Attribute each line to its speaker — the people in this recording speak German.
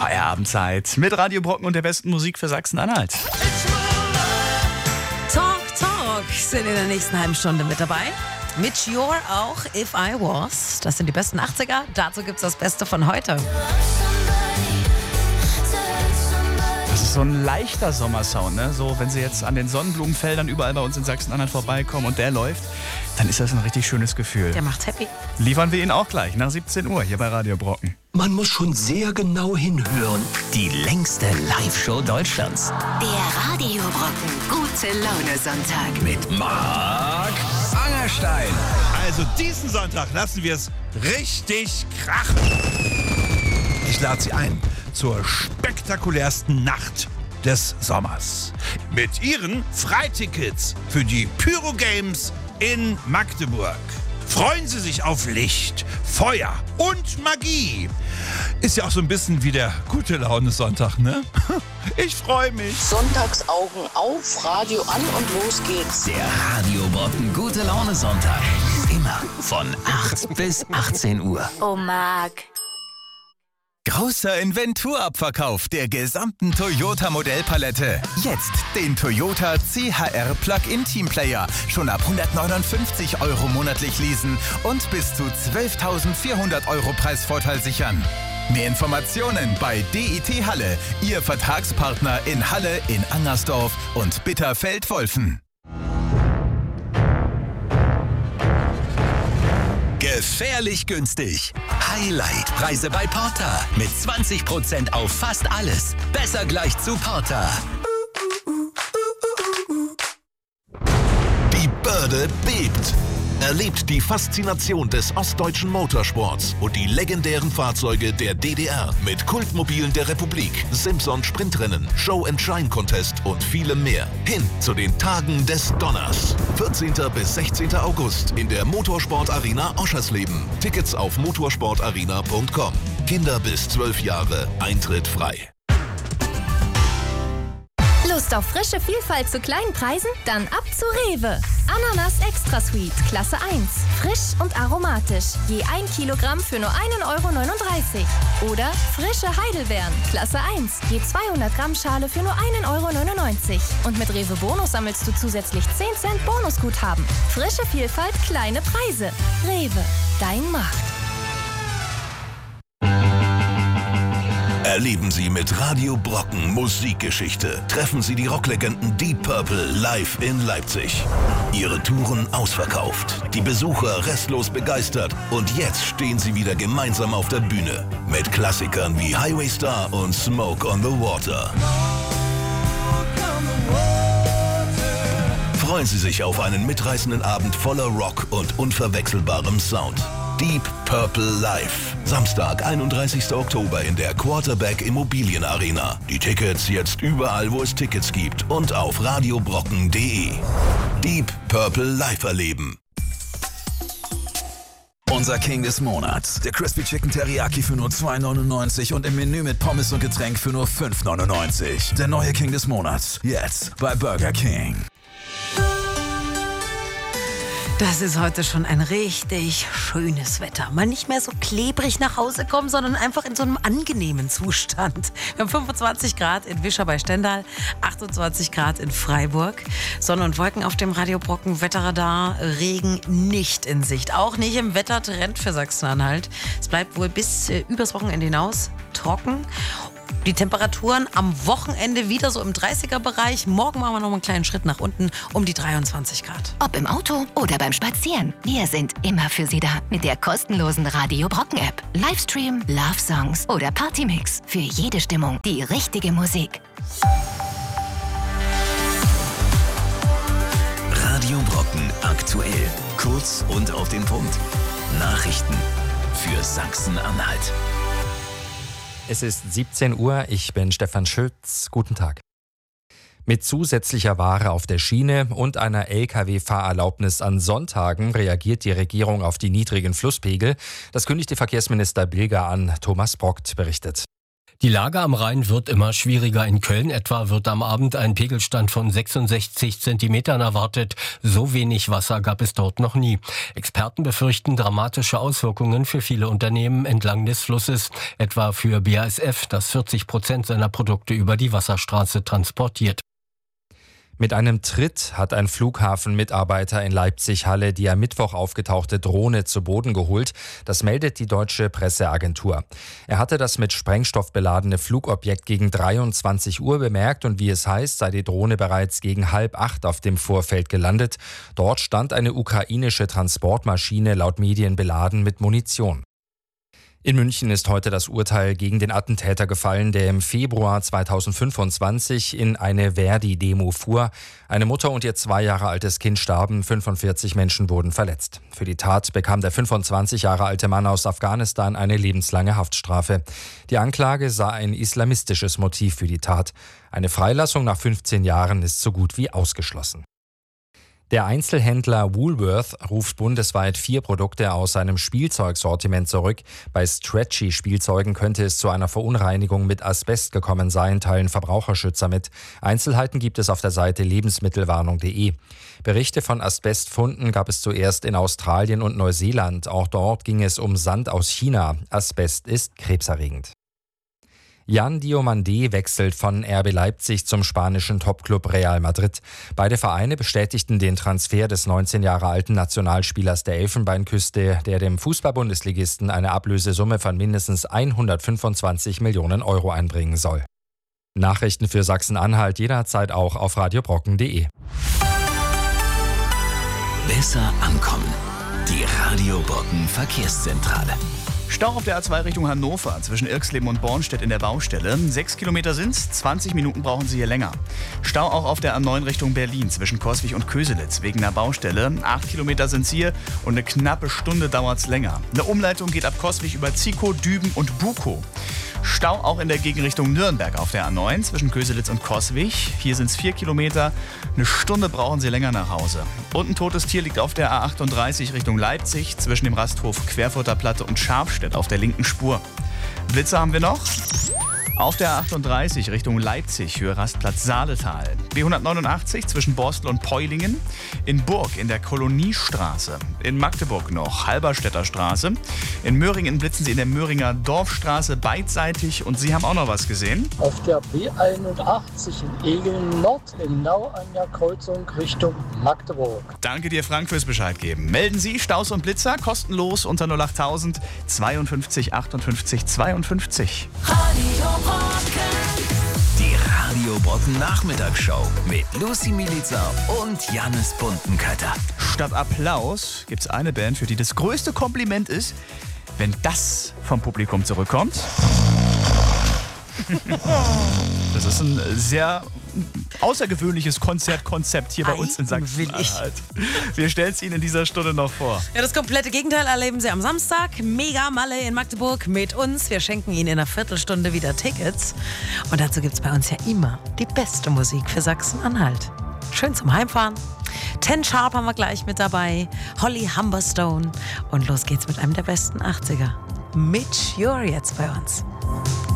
Speaker 1: Feierabendzeit mit Radio Brocken und der besten Musik für Sachsen-Anhalt.
Speaker 2: Talk sind in der nächsten halben Stunde mit dabei. Mit Your auch, If I Was. Das sind die besten 80er. Dazu gibt's das Beste von heute.
Speaker 1: Das ist so ein leichter Sommersound, ne? So, wenn Sie jetzt an den Sonnenblumenfeldern überall bei uns in Sachsen-Anhalt vorbeikommen und der läuft, dann ist das ein richtig schönes Gefühl.
Speaker 2: Der macht happy.
Speaker 1: Liefern wir ihn auch gleich nach 17 Uhr hier bei Radio Brocken.
Speaker 3: Man muss schon sehr genau hinhören.
Speaker 4: Die längste Live-Show Deutschlands.
Speaker 5: Der Radio Brocken Gute Laune Sonntag.
Speaker 4: Mit Marc Angerstein.
Speaker 6: Also diesen Sonntag lassen wir es richtig krachen. Ich lade Sie ein zur spektakulärsten Nacht des Sommers. Mit Ihren Freitickets für die Pyro Games in Magdeburg. Freuen Sie sich auf Licht, Feuer und Magie. Ist ja auch so ein bisschen wie der gute Laune Sonntag, ne? Ich freue mich.
Speaker 7: Sonntags Augen auf, Radio an und los geht's.
Speaker 4: Der Radio Brocken Gute Laune Sonntag. Immer von 8 bis 18 Uhr.
Speaker 5: Oh Marc.
Speaker 8: Großer Inventurabverkauf der gesamten Toyota-Modellpalette. Jetzt den Toyota CHR Plug-in Teamplayer. Schon ab 159 € monatlich leasen und bis zu 12.400 € Preisvorteil sichern. Mehr Informationen bei DIT Halle, Ihr Vertragspartner in Halle, in Angersdorf und Bitterfeld-Wolfen. Gefährlich günstig. Highlight-Preise bei Porter. Mit 20% auf fast alles. Besser gleich zu Porter.
Speaker 3: Die Börde bebt. Erlebt die Faszination des ostdeutschen Motorsports und die legendären Fahrzeuge der DDR mit Kultmobilen der Republik, Simpson-Sprintrennen, Show-and-Shine-Contest und vielem mehr. Hin zu den Tagen des Donners. 14. bis 16. August in der Motorsport-Arena Oschersleben. Tickets auf motorsportarena.com. Kinder bis 12 Jahre, Eintritt frei.
Speaker 9: Lust auf frische Vielfalt zu kleinen Preisen? Dann ab zu Rewe. Ananas Extra Sweet, Klasse 1. Frisch und aromatisch. Je 1 Kilogramm für nur 1,39 €. Oder frische Heidelbeeren, Klasse 1. Je 200 Gramm Schale für nur 1,99 €. Und mit Rewe Bonus sammelst du zusätzlich 10 Cent Bonusguthaben. Frische Vielfalt, kleine Preise. Rewe, dein Markt.
Speaker 3: Erleben Sie mit Radio Brocken Musikgeschichte. Treffen Sie die Rocklegenden Deep Purple live in Leipzig. Ihre Touren ausverkauft. Die Besucher restlos begeistert. Und jetzt stehen Sie wieder gemeinsam auf der Bühne. Mit Klassikern wie Highway Star und Smoke on the Water. Freuen Sie sich auf einen mitreißenden Abend voller Rock und unverwechselbarem Sound. Deep Purple Live. Samstag, 31. Oktober in der Quarterback Immobilienarena. Die Tickets jetzt überall, wo es Tickets gibt und auf radiobrocken.de. Deep Purple Live erleben.
Speaker 8: Unser King des Monats. Der Crispy Chicken Teriyaki für nur 2,99 € und im Menü mit Pommes und Getränk für nur 5,99 €. Der neue King des Monats. Jetzt bei Burger King.
Speaker 2: Das ist heute schon ein richtig schönes Wetter. Mal nicht mehr so klebrig nach Hause kommen, sondern einfach in so einem angenehmen Zustand. Wir haben 25 Grad in Wischer bei Stendal, 28 Grad in Freiburg. Sonne und Wolken auf dem Radio Brocken Wetterradar, Regen nicht in Sicht. Auch nicht im Wettertrend für Sachsen-Anhalt. Es bleibt wohl bis übers Wochenende hinaus trocken. Die Temperaturen am Wochenende wieder so im 30er-Bereich. Morgen machen wir noch mal einen kleinen Schritt nach unten um die 23 Grad.
Speaker 5: Ob im Auto oder beim Spazieren. Wir sind immer für Sie da mit der kostenlosen Radio Brocken App. Livestream, Love Songs oder Partymix. Für jede Stimmung die richtige Musik.
Speaker 4: Radio Brocken aktuell. Kurz und auf den Punkt. Nachrichten für Sachsen-Anhalt.
Speaker 10: Es ist 17 Uhr, ich bin Stefan Schütz. Guten Tag. Mit zusätzlicher Ware auf der Schiene und einer Lkw-Fahrerlaubnis an Sonntagen reagiert die Regierung auf die niedrigen Flusspegel. Das kündigte Verkehrsminister Bilger an. Thomas Brockt berichtet.
Speaker 11: Die Lage am Rhein wird immer schwieriger. In Köln etwa wird am Abend ein Pegelstand von 66 Zentimetern erwartet. So wenig Wasser gab es dort noch nie. Experten befürchten dramatische Auswirkungen für viele Unternehmen entlang des Flusses. Etwa für BASF, das 40% seiner Produkte über die Wasserstraße transportiert.
Speaker 10: Mit einem Tritt hat ein Flughafenmitarbeiter in Leipzig-Halle die am Mittwoch aufgetauchte Drohne zu Boden geholt. Das meldet die deutsche Presseagentur. Er hatte das mit Sprengstoff beladene Flugobjekt gegen 23 Uhr bemerkt und wie es heißt, sei die Drohne bereits gegen 7:30 auf dem Vorfeld gelandet. Dort stand eine ukrainische Transportmaschine laut Medien beladen mit Munition. In München ist heute das Urteil gegen den Attentäter gefallen, der im Februar 2025 in eine Verdi-Demo fuhr. Eine Mutter und ihr 2 Jahre altes Kind starben, 45 Menschen wurden verletzt. Für die Tat bekam der 25 Jahre alte Mann aus Afghanistan eine lebenslange Haftstrafe. Die Anklage sah ein islamistisches Motiv für die Tat. Eine Freilassung nach 15 Jahren ist so gut wie ausgeschlossen. Der Einzelhändler Woolworth ruft bundesweit 4 Produkte aus seinem Spielzeugsortiment zurück. Bei Stretchy-Spielzeugen könnte es zu einer Verunreinigung mit Asbest gekommen sein, teilen Verbraucherschützer mit. Einzelheiten gibt es auf der Seite lebensmittelwarnung.de. Berichte von Asbestfunden gab es zuerst in Australien und Neuseeland. Auch dort ging es um Sand aus China. Asbest ist krebserregend. Jan Diomandé wechselt von RB Leipzig zum spanischen Topclub Real Madrid. Beide Vereine bestätigten den Transfer des 19 Jahre alten Nationalspielers der Elfenbeinküste, der dem Fußball-Bundesligisten eine Ablösesumme von mindestens 125 Millionen Euro einbringen soll. Nachrichten für Sachsen-Anhalt jederzeit auch auf radiobrocken.de.
Speaker 4: Besser ankommen. Die Radio Brocken Verkehrszentrale.
Speaker 1: Stau auf der A2 Richtung Hannover zwischen Irxleben und Bornstedt in der Baustelle. 6 Kilometer sind's, 20 Minuten brauchen Sie hier länger. Stau auch auf der A9 Richtung Berlin zwischen Coswig und Köselitz wegen einer Baustelle. 8 Kilometer sind's hier und eine knappe Stunde dauert's länger. Eine Umleitung geht ab Coswig über Zico, Düben und Bukow. Stau auch in der Gegenrichtung Nürnberg auf der A9 zwischen Köselitz und Coswig. Hier sind es 4 Kilometer. Eine Stunde brauchen Sie länger nach Hause. Und ein totes Tier liegt auf der A38 Richtung Leipzig zwischen dem Rasthof Querfurter Platte und Scharfstedt auf der linken Spur. Blitzer haben wir noch. Auf der A38 Richtung Leipzig, Höhe Rastplatz Saaletal. B189 zwischen Borstel und Peulingen. In Burg in der Koloniestraße. In Magdeburg noch Halberstädter Straße. In Möhringen blitzen Sie in der Möhringer Dorfstraße beidseitig. Und Sie haben auch noch was gesehen?
Speaker 12: Auf der B81 in Egeln Nord, genau an der Kreuzung Richtung Magdeburg.
Speaker 1: Danke dir, Frank, fürs Bescheid geben. Melden Sie Staus und Blitzer kostenlos unter 08000 52 58 52.
Speaker 4: Die Radio Brocken Nachmittagsshow mit Lucy Milica und Jannis Buntenkötter.
Speaker 1: Statt Applaus gibt's eine Band, für die das größte Kompliment ist, wenn das vom Publikum zurückkommt. Das ist ein sehr außergewöhnliches Konzertkonzept hier bei uns in Sachsen-Anhalt. Wir stellen es Ihnen in dieser Stunde noch vor.
Speaker 2: Ja, das komplette Gegenteil erleben Sie am Samstag. Mega Malle in Magdeburg mit uns. Wir schenken Ihnen in einer Viertelstunde wieder Tickets. Und dazu gibt es bei uns ja immer die beste Musik für Sachsen-Anhalt. Schön zum Heimfahren. 10 Sharp haben wir gleich mit dabei. Holly Humberstone. Und los geht's mit einem der besten 80er. Mitch Ure jetzt bei uns.